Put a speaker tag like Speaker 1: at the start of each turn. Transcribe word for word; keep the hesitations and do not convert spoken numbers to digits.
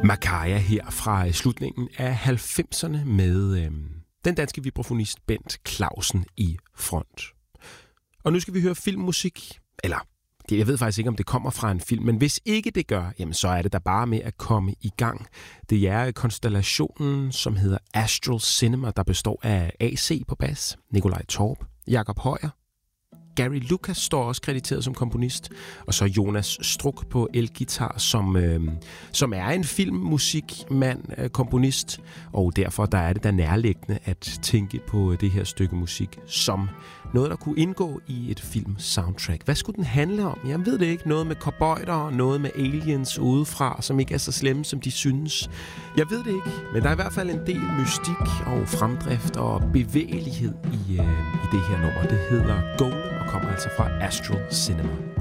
Speaker 1: Makaya her fra slutningen af halvfemserne med øh, den danske vibrafonist Bent Clausen i front. Og nu skal vi høre filmmusik, eller jeg ved faktisk ikke, om det kommer fra en film, men hvis ikke det gør, jamen så er det da bare med at komme i gang. Det er konstellationen, som hedder Astral Cinema, der består af A C på bas, Nikolaj Torp, Jakob Højer, Gary Lucas står også krediteret som komponist, og så Jonas Struk på elgitar, som, øh, som er en filmmusikmand, øh, komponist, og derfor der er det da nærliggende at tænke på det her stykke musik som noget, der kunne indgå i et film-soundtrack. Hvad skulle den handle om? Jeg ved det ikke. Noget med cowboyder, noget med aliens udefra, som ikke er så slemme, som de synes. Jeg ved det ikke, men der er i hvert fald en del mystik og fremdrift og bevægelighed i, øh, i det her nummer. Det hedder Golem og kommer altså fra Astral Cinema.